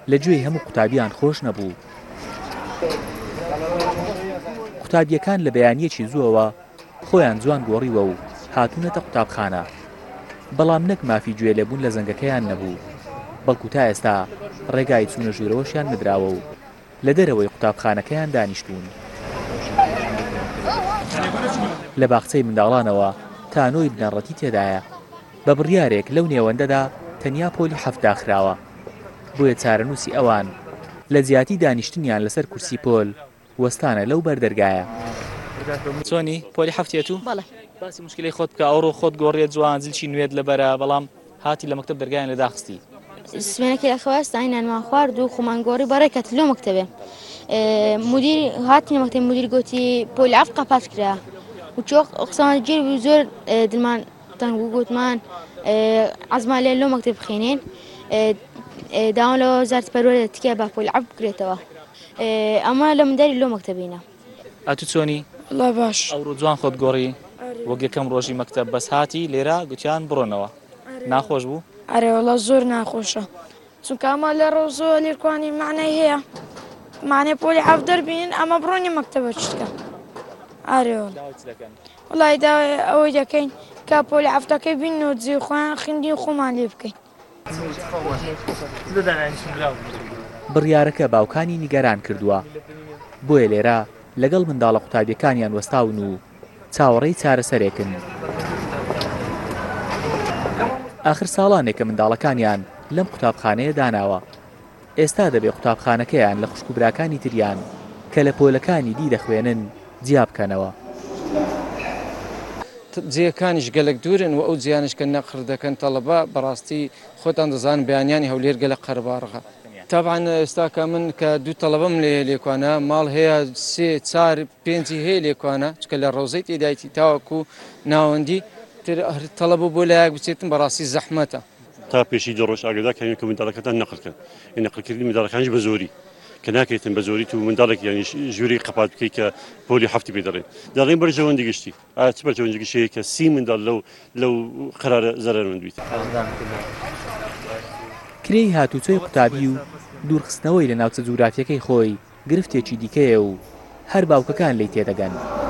لە گوێی هەموو قوتابیان خۆش نەبوو. قوتابیەکان لە بەیانیەکی زووەوە خۆیان جوان گۆڕیوە و هاتوونەتە قوتابخانە. بەڵام نەک مافی گوێ لێبوون لە زەنگەکەیان نەبوو، بەڵکو تا ئێستا ڕێگای چوونە ژوورەوەشیان نەدراوە و لە دەرەوەی قوتابخانەکەیان دانیشتوون. لە باخچەی منداڵانەوە تانۆی بنەڕەتی تێدایە. بە بڕیارێک لەو نێوەندەدا تەنیا پۆلی 7 داخراوە، بۆیە چارەنووسی ئەوان لە جیاتی دانیشتنیان لەسەر کورسی پۆل وەستانە لەو بەردەرگایە. چۆنی پۆلی 7 و؟ بەڵێ. باسی مشکلەی خۆت بکە، ئەوڕۆ خۆت گۆڕیە جوان زلچی نوێت لەبەرە، بەڵام هاتی لە مەکتەب دەرگایان لەداخستی. سوێنەکەی ئەخواستا عینانمان خوارد و خۆمان گۆڕی بەڕێکەت لۆ مەکتەبێ. مدیر هاتینە مەکتەب، مدیر گوتی پۆلی 7 قاپات کرا و چۆق قسەمان گیر بوو، زۆر دڵمان تەنگ بوو، گوتمان عەزمان لێ لۆ مەکتەب بخێنین، داوام لە وەزارەتی پەروەردە تکایە با پۆلی 7 بکرێتەوە. ئەمە لە منداری لۆ مەکتەبینە. ئەتو چۆنی؟ وەڵا باش. ئەوڕۆ جوان خۆت گۆڕی وەک یەکەم ڕۆژی مەکتەب، بەس هاتی لێرە گوتیان بڕۆنەوە. ناخۆش بوو؟ ئەرێ وەڵا زۆر ناخۆشە، چونکە ئەمە لە ڕۆژەوە لێرکوانی معنای هەیە، معنای پۆلی 7 دەربین، ئەمە بڕۆنی مەکتەبە چشتکە. ئەرێ وەڵای داوای ئەوەی دەکەین کە پۆلی 7ەکەی بینەوە جێ خۆیان خوێندی و خۆمان لێ بکەین. بڕیارەکە باوکانی نیگەران کردووە، بۆیە لێرە لەگەڵ منداڵە قوتابیەکانیان وەستاون و چاوەڕێی چارەسەرێکن. ئاخر ساڵانێکە منداڵەکانیان لەم قوتابخانەیە داناوە. ئێستا دەبێ قوتابخانەکەیان لە خوشکوبراکانی تریان کە لە پۆلەکانی دی دەخوێنن جیا بکەنەوە. جێەکانیش گەلک دوورن و ئەو جیانش کە نەقڕ دەکەن تەڵەبە بەڕاستی خۆتان دەزانن بەیانیانی هەولێر گەلە قەرباڕغا. طبعا ئێستا کە من کە دوو تەڵەبەم لێکوانە، ماڵ هەیە 3 4 5 هەیە لێکوانە، چکە لە ڕۆزەی تێدایەتی تاوەکو ناوەندی تەڵەبە بۆ لایەک بچێتن بەڕاستی زەحمەتە. تا پێشی 2 ڕۆژ ئاگدا کەین کە منداڵەکەتان نەقلکەن، نەقلکردنی منداڵەکانیش بە زۆری کە ناکەیتن بە زۆری و منداڵێک یانی ژووری قەپات بکەی کە پۆلی 7 پێ دەڕێن. دەڵێن بەرژەوەندی گشتی چ بەرژەوەندی گشتەیە کە 30 منداڵ لەو قەرارە زەرەرمەند بیت. کرێی هاتوچۆی قوتابی و دوورخستنەوەی لە ناوچە جوگرافیەکەی خۆی گرفتێکی دیکەیە و هەر باوکەکان لی تێدەگەن.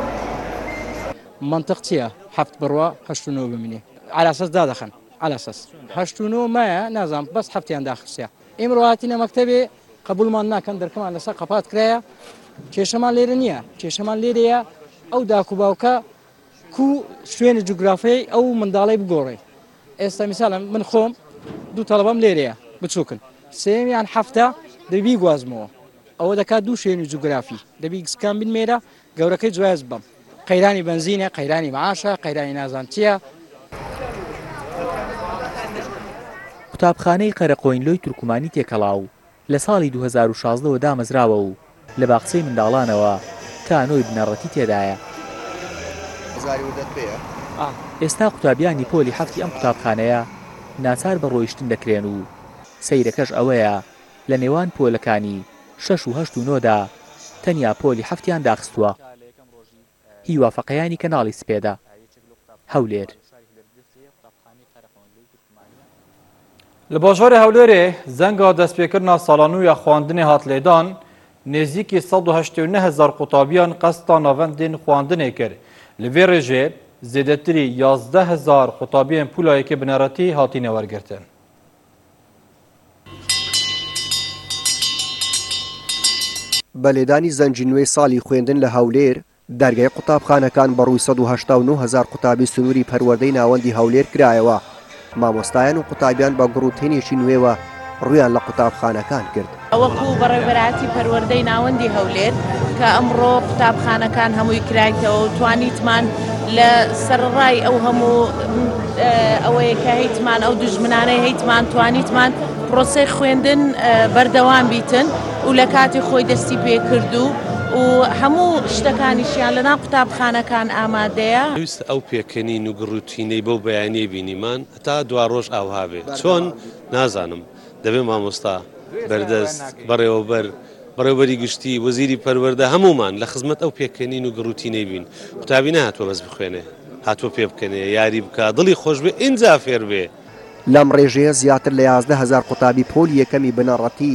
منطق چییە؟ 7 بڕوا 8 و 9 بمینێ على ئەساس دادەخەن، على ئەساس 8 و 9 مایە نازانم، بەس 7یان داخستە. ئێمڕۆ هاتینە مەکتەبێ قبولمان ناکەن، دەرکەمان لەسەر قەپات کرایە، کێشەمان لێرە نییە، کێشەمان لێرەیە ئەو داک و باوکە کو شوێنە جوگرافیای ئەو منداڵی بگۆڕێ. ئێستا میساڵم من خۆم دوو تەڵەبەم لێرەیە بچووکن، سێمیان 7 دەبی گوازمەوە، ئەوە دەکات دوو شوێنی جوگرافی، دەبی گسکان بین مێرە گەورەکەی جواز بم، قەیرانی بنزینە، قەیرانی معاشە، قەیرانی نازانچیە. قوتابخانەی قەرەقۆینلۆی تورکمانی تێکەڵاو لە ساڵی 2016ەوە دامەزراوە و لە باخچەی منداڵانەوە تانۆی بنەڕەتی تێدایە. ئێستا قوتابیانی پۆلی 7 ئەم قوتابخانەیە ناچار بە ڕۆیشتن دەکرێن و سەیرەکەش ئەوەیە لە نێوان پۆلەکانی 6 و 8 و 9دا تەنیا پۆلی 7یان داخستووە. هیوافەقەیانی کەناڵی سپێدە، هەولێر. لە باژارê Hewlêrê zenga destpêkirina salanû ya xwandinê hat lêdan, nêzîkî 189,000 qutabiyan qesta navendên xwandinê kir. Li vê rêjê zêdetirî 11,000 qutabiyên pûlayekî binêretî hatîne wergirtin. بەلێدانی زەنجینوەی ساڵی خوێندن لە هەولێر، دەرگای قوتابخانەکان بەڕووی 189,000 قوتابی سنووری پەروەردەی ناوەندی هەولێر کرایەوە. مامۆستایان و قوتابیان بە گڕوتێنێکی نوێوە ڕویان لە قوتابخانەکان کرد. وەکو بەڕێوەبەراتی پەروەردەی ناوەندی هەولێر کە ئەمڕۆ قوتابخانەکان هەمووی کرایتەوە و توانیتمان لە سەرڕای ئەو هەموو ئەوەیە کە هەیتمان ئەو دژمنانەی هەیتمان توانیتمان پرۆسەی خوێندن بەردەوام بیتن و لە کاتی خۆی دەستی پێ کردو و هەموو شتەکانیشیان لەناو قوتابخانەکان ئامادەیە. ویست ئەو پێکەنین و گڕوتینەی بەو بەیانیە بینیمان هەتا دوا ڕۆژ ئاوها بێ چۆن نازانم، دەبێ مامۆستا بەردەست بەڕێوەبەری گشتی وەزیری پەروەردە هەمومان لە خزمەت ئەو پێکەنین و گڕوتینەی بین. قوتابی نهاتوە بەس بخوێنێ، هاتووە پێ بکەنێ، یاری بکە، دڵی خۆش بێ، ئینجا فێر بێ. لەم ڕێژەیە زیاتر لە 11,000 قوتابی پۆلی یەکەمی بنەڕەتی